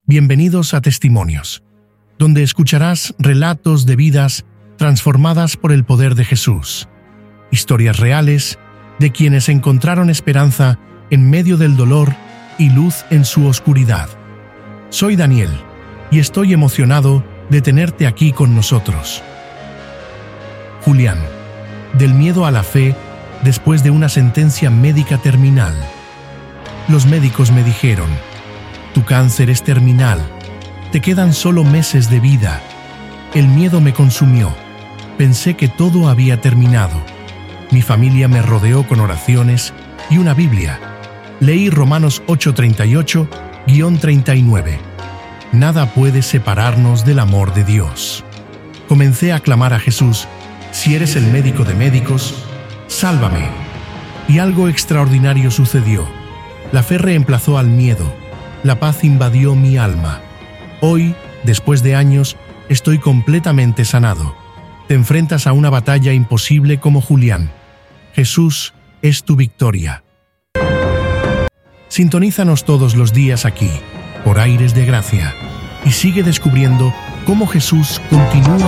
Bienvenidos a Testimonios, donde escucharás relatos de vidas transformadas por el poder de Jesús. Historias reales de quienes encontraron esperanza en medio del dolor y luz en su oscuridad. Soy Daniel y estoy emocionado de tenerte aquí con nosotros. Julián, del miedo a la fe después de una sentencia médica terminal. Los médicos me dijeron: tu cáncer es terminal, te quedan solo meses de vida. El miedo me consumió, pensé que todo había terminado. Mi familia me rodeó con oraciones y una Biblia. Leí Romanos 8:38-39. Nada puede separarnos del amor de Dios. Comencé a clamar a Jesús: si eres el médico de médicos, sálvame. Y algo extraordinario sucedió. La fe reemplazó al miedo. La paz invadió mi alma. Hoy, después de años, estoy completamente sanado. Te enfrentas a una batalla imposible como Julián. Jesús es tu victoria. Sintonízanos todos los días aquí, por Aires de Gracia, y sigue descubriendo cómo Jesús continúa